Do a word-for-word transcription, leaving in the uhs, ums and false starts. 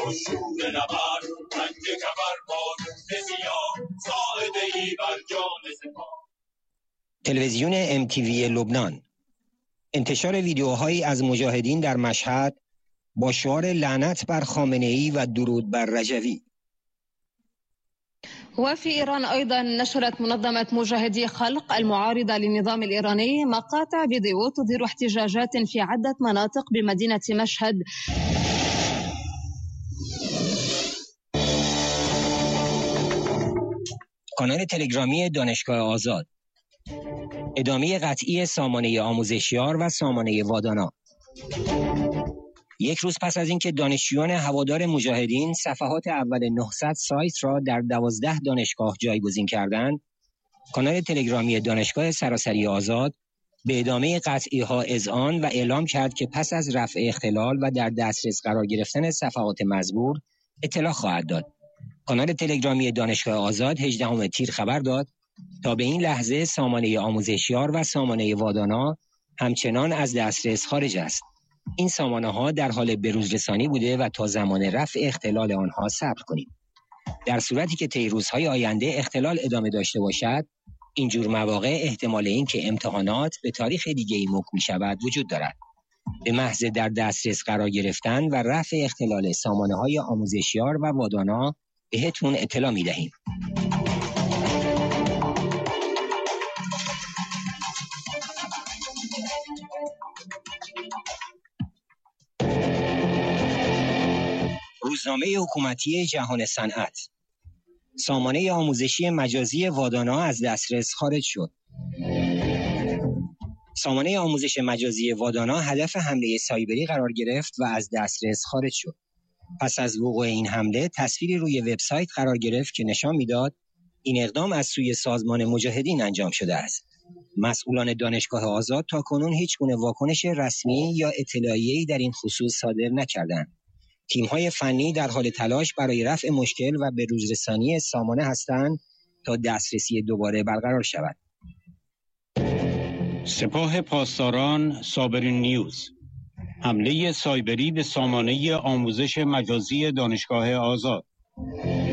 و شور نبرد رنگ کمر بارون سیاه ساعده ای بر جان سپاه. تلویزیون ام تی وی لبنان انتشار ویدیوهایی از مجاهدین در مشهد با شعار لعنت بر خامنه‌ای و درود بر رجوی. وفي إيران أيضا نشرت منظمة مجاهدي خلق المعارضة للنظام الإيراني مقاطع فيديو تظهر احتجاجات في عدة مناطق بمدينة مشهد. کانال تلگرامی دانشگاه آزاد. ادامه قطعی سامانه آموزشیار و سامانه وادانا. یک روز پس از اینکه دانشجویان هوادار مجاهدین صفحات اول نهصد سایت را در دوازده دانشگاه جایگزین کردند، کانال تلگرامی دانشگاه سراسری آزاد به ادامه قطعی ها اذعان و اعلام کرد که پس از رفع اختلال و در دسترس قرار گرفتن صفحات مزبور اطلاع خواهد داد. کانال تلگرامی دانشگاه آزاد هجدهم تیر خبر داد تا به این لحظه سامانه آموزشیار و سامانه وادانا همچنان از دسترس خارج است. این سامانه ها در حال بروزرسانی بوده و تا زمان رفع اختلال آنها صبر کنید. در صورتی که طی روزهای آینده اختلال ادامه داشته باشد، اینجور مواقع احتمال این که امتحانات به تاریخ دیگه‌ای موکول شود وجود دارد. به محض در دسترس قرار گرفتن و رفع اختلال سامانه های آموزشیار و وادانا بهتون اطلاع می دهیم. روزنامه حکومتی جهان صنعت. سامانه آموزشی مجازی وادانا از دسترس خارج شد. سامانه آموزش مجازی وادانا هدف حمله سایبری قرار گرفت و از دسترس خارج شد. پس از وقوع این حمله تصویری روی وبسایت قرار گرفت که نشان میداد این اقدام از سوی سازمان مجاهدین انجام شده است. مسئولان دانشگاه آزاد تاکنون هیچ گونه واکنش رسمی یا اطلاعیه‌ای در این خصوص صادر نکردند. تیم‌های فنی در حال تلاش برای رفع مشکل و به روزرسانی سامانه هستند تا دسترسی دوباره برقرار شود. سپاه پاسداران صابرین نیوز. حمله سایبری به سامانه آموزش مجازی دانشگاه آزاد.